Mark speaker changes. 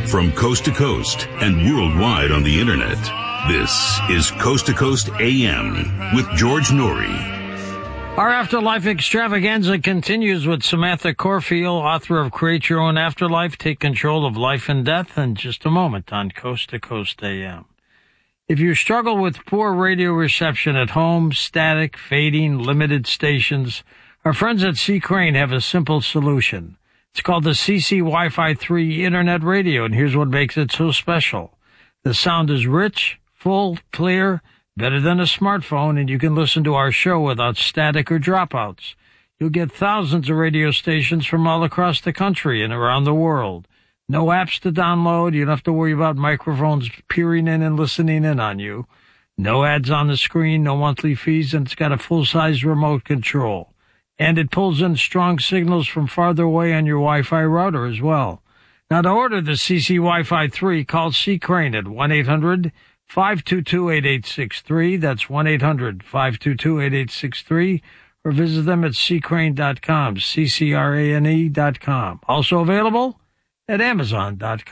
Speaker 1: From coast to coast and worldwide on the internet, this is Coast to Coast AM with George Noory.
Speaker 2: Our Afterlife extravaganza continues with Samantha Corfield, author of Create Your Own Afterlife, Take Control of Life and Death, in just a moment on Coast to Coast AM. If you struggle with poor radio reception at home, static, fading, limited stations, our friends at C. Crane have a simple solution. It's called the CC Wi-Fi 3 Internet Radio, and here's what makes it so special. The sound is rich, full, clear, better than a smartphone, and you can listen to our show without static or dropouts. You'll get thousands of radio stations from all across the country and around the world. No apps to download. You don't have to worry about microphones peering in and listening in on you. No ads on the screen, no monthly fees, and it's got a full-size remote control. And it pulls in strong signals from farther away on your Wi-Fi router as well. Now, to order the CC Wi-Fi 3, call C. Crane at 1-800-522-8863. That's 1-800-522-8863. Or visit them at ccrane.com, ccrane.com. Also available at amazon.com.